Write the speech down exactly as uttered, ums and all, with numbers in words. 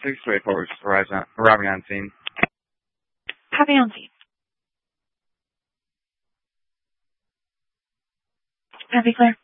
six to eight forward, arriving arriving on scene. Copy on scene. Copy, clear.